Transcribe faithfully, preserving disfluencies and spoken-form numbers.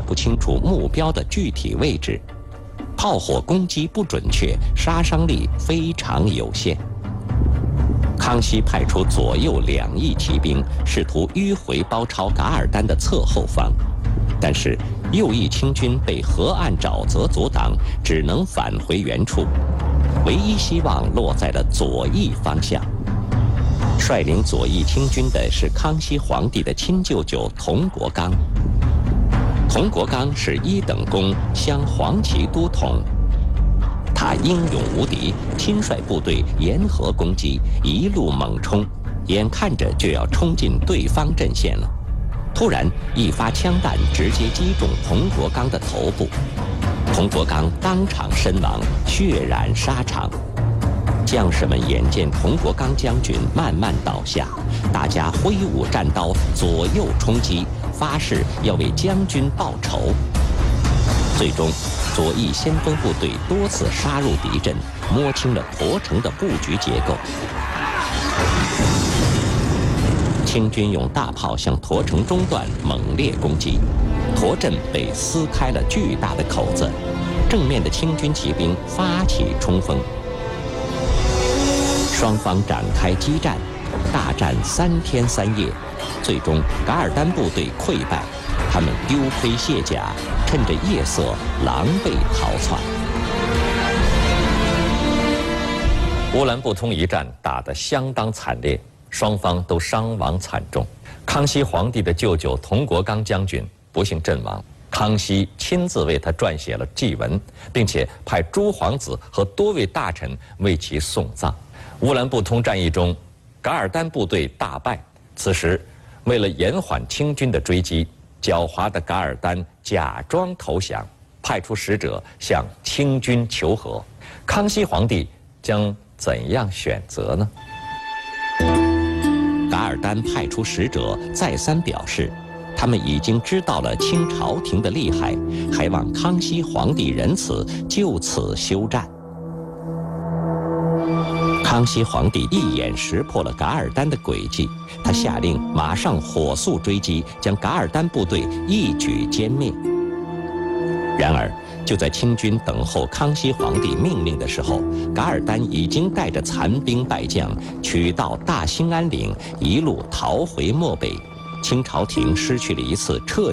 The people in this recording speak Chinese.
不清楚目标的具体位置，炮火攻击不准确，杀伤力非常有限。康熙派出左右两翼骑兵，试图迂回包抄噶尔丹的侧后方，但是右翼清军被河岸沼泽阻挡，只能返回原处。唯一希望落在了左翼方向。率领左翼清军的是康熙皇帝的亲舅舅佟国刚。佟国刚是一等功，镶黄旗都统。他英勇无敌，亲率部队沿河攻击，一路猛冲，眼看着就要冲进对方阵线了。突然，一发枪弹直接击中佟国刚的头部，佟国刚当场身亡，血染沙场。将士们眼见佟国刚将军慢慢倒下，大家挥舞战刀，左右冲击，发誓要为将军报仇。最终，左翼先锋部队多次杀入敌阵，摸清了驼城的布局结构。清军用大炮向驼城中段猛烈攻击，驼阵被撕开了巨大的口子，正面的清军骑兵发起冲锋。双方展开激战，大战三天三夜，最终噶尔丹部队溃败，他们丢盔卸甲，趁着夜色狼狈逃窜。乌兰布通一战打得相当惨烈，双方都伤亡惨重。康熙皇帝的舅舅佟国刚将军不幸阵亡，康熙亲自为他撰写了祭文，并且派诸皇子和多位大臣为其送葬。乌兰布通战役中，噶尔丹部队大败。此时，为了延缓清军的追击，狡猾的噶尔丹假装投降，派出使者向清军求和。康熙皇帝将怎样选择呢？噶尔丹派出使者再三表示，他们已经知道了清朝廷的厉害，还望康熙皇帝仁慈，就此休战。康熙皇帝一眼识破了噶尔丹的诡计，他下令马上火速追击，将噶尔丹部队一举歼灭。然而，就在清军等候康熙皇帝命令的时候，噶尔丹已经带着残兵败将取道大兴安岭，一路逃回漠北。清朝廷失去了一次彻